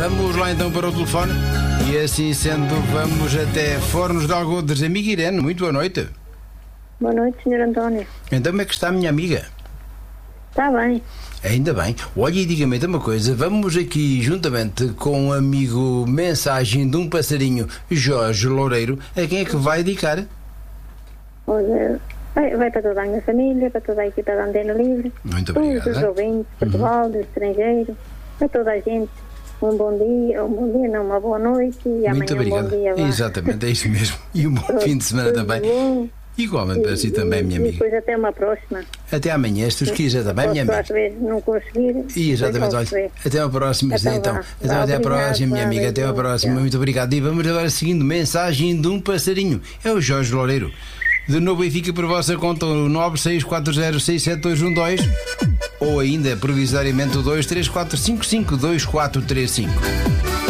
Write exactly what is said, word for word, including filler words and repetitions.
Vamos lá então para o telefone. E assim sendo, vamos até Fornos de Algodres. Amiga Irene, muito boa noite. Boa noite, senhor António. Então como é que está a minha amiga? Está bem. Ainda bem. Olha, e diga-me uma coisa. Vamos aqui, juntamente com o amigo Mensagem de um Passarinho, Jorge Loureiro, a quem é que vai dedicar? Olha, vai, vai para toda a minha família, para toda a equipa da Antena Livre. Muito todos obrigado. os ouvintes de Portugal, do estrangeiro, para toda a gente. Um bom dia, um bom dia, não, uma boa noite e Muito amanhã obrigado. um bom dia. Vá. Exatamente, é isso mesmo. E um bom Tudo- fim de semana tudo também. bom. Igualmente para si também, minha E amiga. depois até uma próxima. Até amanhã, se tu quiser também, minha Posso amiga. às vezes não conseguir. E exatamente, depois olha, posso ver. até a próxima, Então então. vá. Então, Vá, até a obrigado, próxima, minha vá, amiga, até a beijinho, próxima. tchau. Muito obrigado. E vamos agora seguindo Mensagem de um Passarinho. É o Jorge Loureiro. De novo, fica por vossa conta o nove seis quatro zero seis sete dois um dois ou ainda, provisoriamente, o dois três quatro cinco cinco dois quatro três cinco.